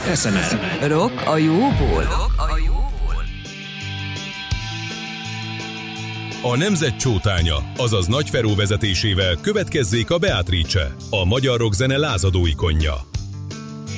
SMR. Rock a jóból. A nemzet csótánya, azaz Nagy Feró vezetésével következzék a Beatrice, a magyar rockzene lázadó ikonja.